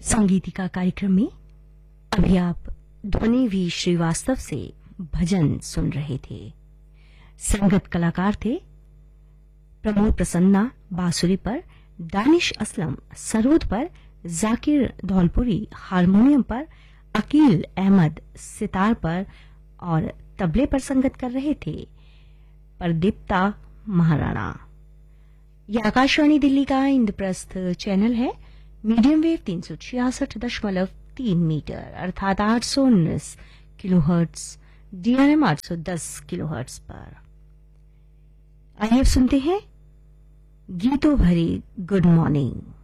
संगीतिका कार्यक्रम में अभी आप ध्वनि वी श्रीवास्तव से भजन सुन रहे थे। संगत कलाकार थे प्रमोद प्रसन्ना बांसुरी पर, दानिश असलम सरोद पर, जाकिर धौलपुरी हारमोनियम पर, अकील अहमद सितार पर और तबले पर संगत कर रहे थे परदीप्ता महाराणा। यह आकाशवाणी दिल्ली का इंद्रप्रस्थ चैनल है। मीडियम वेव 366.3 मीटर अर्थात 819 किलोहर्ट्ज, DRM 810 किलोहर्ट्ज पर। आइए सुनते हैं गीतों भरी गुड मॉर्निंग।